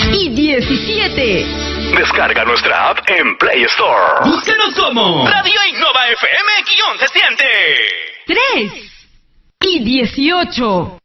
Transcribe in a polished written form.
y 17. Descarga nuestra app en Play Store. Búscanos como Radio Innova FM-Se siente. 3 y 18.